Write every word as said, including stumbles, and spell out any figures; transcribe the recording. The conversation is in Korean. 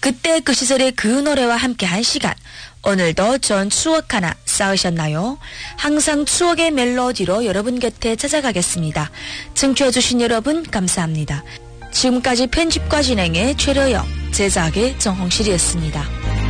그때 그 시절의 그 노래와 함께한 시간. 오늘도 좋은 추억 하나 쌓으셨나요? 항상 추억의 멜로디로 여러분 곁에 찾아가겠습니다. 청취해주신 여러분 감사합니다. 지금까지 편집과 진행의 최려영, 제작의 정홍실이었습니다.